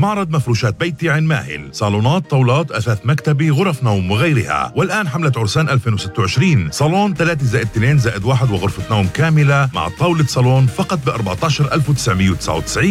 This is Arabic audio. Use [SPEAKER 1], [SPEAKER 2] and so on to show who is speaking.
[SPEAKER 1] معرض مفروشات بيتي عين ماهل، صالونات، طاولات، أثاث مكتبي، غرف نوم وغيرها. والآن حملة عرسان 2026، صالون 3+2+1 وغرفة نوم كاملة مع طاولة صالون فقط ب 14,999.